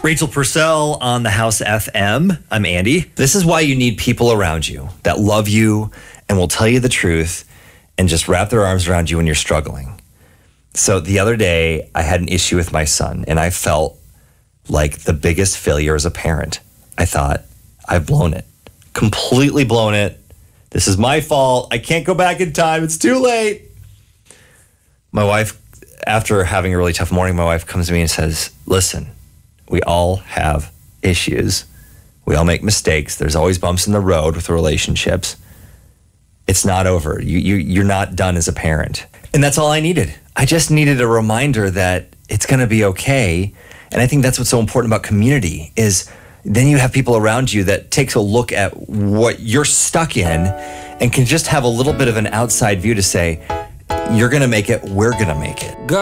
Rachel Purcell on the House FM. I'm Andy. This is why you need people around you that love you and will tell you the truth and just wrap their arms around you when you're struggling. So the other day, I had an issue with my son, and I felt like the biggest failure as a parent. I thought, I've blown it. Completely blown it. This is my fault. I can't go back in time. It's too late. My wife, after having a really tough morning, my wife comes to me and says, listen, we all have issues. We all make mistakes. There's always bumps in the road with relationships. It's not over. You're not done as a parent. And that's all I needed. I just needed a reminder that it's going to be okay. And I think that's what's so important about community is then you have people around you that takes a look at what you're stuck in and can just have a little bit of an outside view to say, you're going to make it, we're going to make it.